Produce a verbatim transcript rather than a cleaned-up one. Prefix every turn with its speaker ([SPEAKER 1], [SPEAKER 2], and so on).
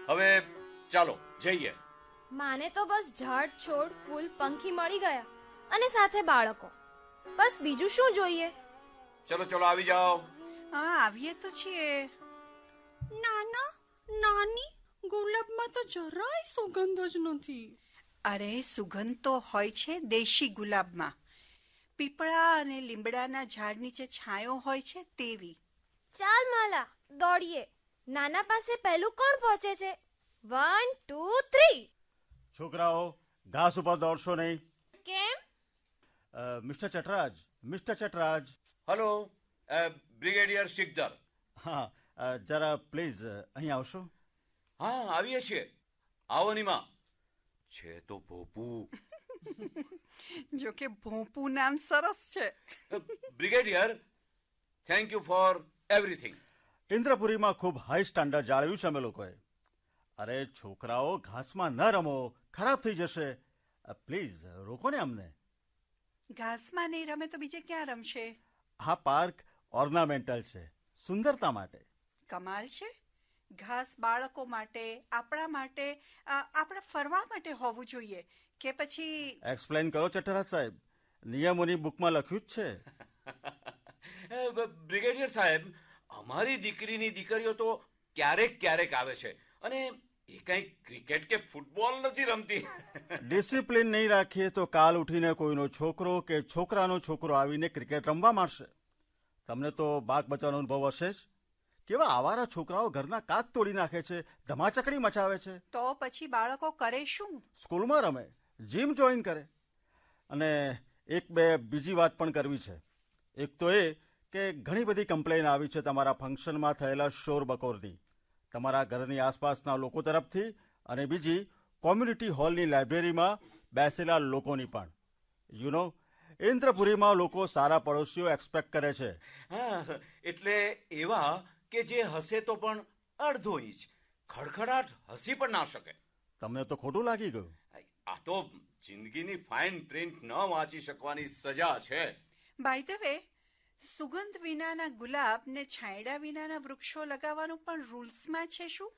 [SPEAKER 1] હવે ચાલો જઈએ.
[SPEAKER 2] માને તો બસ ઝાડ છોડ ફૂલ પંખી મળી ગયા અને સાથે બાળકો, બસ બીજું શું જોઈએ?
[SPEAKER 1] ચલો ચલો આવી જાઓ.
[SPEAKER 3] હા આવીએ તો છીએ. નાના નાની ગુલાબમાં તો જરાય સુગંધ જ નથી. અરે સુગંધ તો હોય છે દેશી ગુલાબમાં, પીપળા અને લીમડાના ઝાડ નીચે છાંયો હોય છે તેવી.
[SPEAKER 2] ચાલ માલા દોડીએ. નાના પાસે પહેલું કોણ પહોંચે છે? One two three.
[SPEAKER 4] છોકરાઓ ઘાસ ઉપર દોડશો નહીં.
[SPEAKER 2] કેમ?
[SPEAKER 4] Mister ચટરાજ, mister ચટરાજ.
[SPEAKER 1] Hello, brigadier સિકદર.
[SPEAKER 4] હા જરા પ્લીઝ અહીં આવશો.
[SPEAKER 1] હા આવીએ છીએ. આવો નીમા. છે તો ભોપુ.
[SPEAKER 3] જો કે ભોંપુ નામ સરસ છે.
[SPEAKER 1] Brigadier, thank you for everything.
[SPEAKER 4] ઇન્દ્રપુરીમાં ખૂબ હાઈ સ્ટાન્ડર્ડ જાળવ્યું છે અમે લોકોએ. અરે છોકરાઓ ઘાસમાં ન રમો, ખરાબ થઈ જશે. પ્લીઝ રોકો ને અમને.
[SPEAKER 3] ઘાસમાં નહીં રમે તો બીજે ક્યાં રમશે?
[SPEAKER 4] આ પાર્ક ઓર્નામેન્ટલ છે, સુંદરતા માટે.
[SPEAKER 3] કમાલ છે. ઘાસ બાળકો માટે, આપણા માટે, આપણા ફરવા માટે હોવું જોઈએ કે પછી?
[SPEAKER 4] એક્સપ્લેન કરો ચટરાજ સાહેબ, નિયમોની બુકમાં લખ્યું જ છે.
[SPEAKER 1] બ્રિગેડિયર સાહેબ, અમારી દીકરીની દીકરીઓ તો ક્યારેક ક્યારેક આવે છે અને એ કઈ ક્રિકેટ કે ફૂટબોલ નથી રમતી.
[SPEAKER 4] ડિસિપ્લિન નહીં રાખીએ તો કાલ ઉઠીને કોઈનો છોકરો કે છોકરાનો છોકરો આવીને ક્રિકેટ રમવા માંડશે. તમને તો બાગ બચાવનો અનુભવ હશે જ. કેવા આવારા છોકરાઓ ઘરના કાચ તોડી નાખે છે, ધમાચકડી મચાવે છે.
[SPEAKER 3] તો પછી બાળકો કરે શું?
[SPEAKER 4] સ્કૂલમાં રમે, જીમ જોઈન કરે. અને એક બે બીજી વાત પણ કરવી છે. એક તો એ કે ઘણી બધી કમ્પ્લેન આવી છે તમારા ફંક્શનમાં થયેલા શોર બકોરની, તમારા ઘરની આસપાસના લોકો તરફથી, અને બીજી કોમ્યુનિટી હોલની લાઇબ્રેરીમાં બેસેલા લોકોની પણ. યુ નો, ઇન્દ્રપુરીમાં લોકો સારા પડોશીઓ એક્સપેક્ટ કરે છે.
[SPEAKER 1] હા, એટલે એવા કે જે હસે તો પણ અડધો ઇંચ, ખડખડાટ હસી પણ ના શકે.
[SPEAKER 4] તમને તો ખોટું લાગી ગયું.
[SPEAKER 1] આ તો જિંદગીની ફાઇન પ્રિન્ટ ન વાંચી શકવાની સજા છે.
[SPEAKER 3] બાય ધ વે, સુગંધ વિનાના ગુલાબ ને છાંયડા વિનાના વૃક્ષો લગાવવાનું પણ રૂલ્સમાં છે શું?